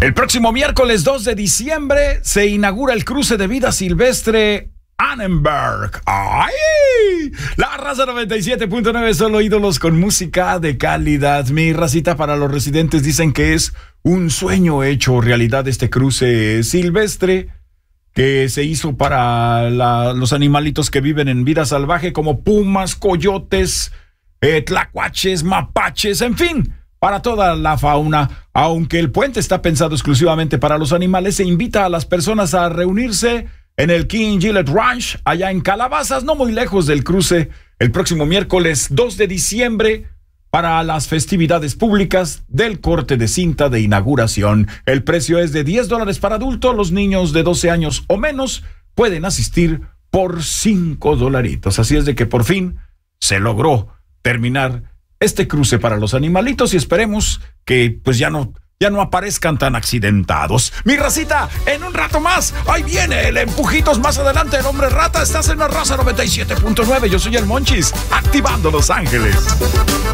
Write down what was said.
El próximo miércoles 2 de diciembre se inaugura el cruce de vida silvestre Annenberg. ¡Ay! La raza 97.9, solo ídolos con música de calidad. Mi racita, para los residentes dicen que es un sueño hecho realidad este cruce silvestre que se hizo para los animalitos que viven en vida salvaje, como pumas, coyotes, tlacuaches, mapaches, en fin, para toda la fauna. Aunque el puente está pensado exclusivamente para los animales, se invita a las personas a reunirse en el King Gillette Ranch, allá en Calabazas, no muy lejos del cruce, el próximo miércoles 2 de diciembre, para las festividades públicas del corte de cinta de inauguración. El precio es de $10 para adultos. Los niños de 12 años o menos pueden asistir por $5. Así es de que por fin se logró terminar este cruce para los animalitos y esperemos que pues ya no aparezcan tan accidentados. Mi racita, en un rato más, ahí viene el empujitos más adelante, el hombre rata. Estás en la raza 97.9. Yo soy el Monchis, activando Los Ángeles.